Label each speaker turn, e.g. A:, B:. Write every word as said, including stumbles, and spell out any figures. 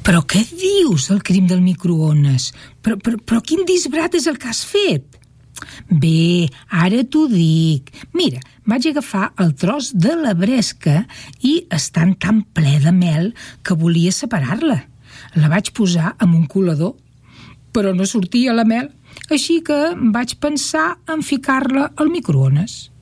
A: Però què dius, el crim del microones? Però, però, però quin disbrat és el que has fet? Bé, ara t'ho dic. Mira, vaig agafar el tros de la bresca i estant tan ple de mel que volia separar-la. La vaig posar en un colador, però no sortia la mel, així que vaig pensar en ficar-la al microones.